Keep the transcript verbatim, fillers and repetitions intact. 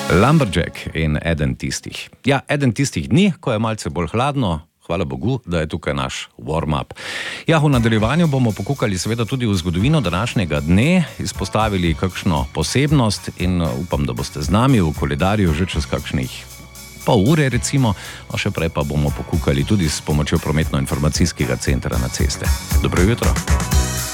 Lumberjack in eden tistih. Ja, eden tistih dni, ko je malce bolj hladno, hvala Bogu, da je tukaj naš warm-up. Ja, v nadaljevanju bomo pokukali seveda tudi v zgodovino današnjega dne, izpostavili kakšno posebnost in upam, da boste z nami v koledarju že čez kakšnih pol ure recimo, a še prej pa bomo pokukali tudi s pomočjo prometno-informacijskega centra na ceste. Dobro jutro.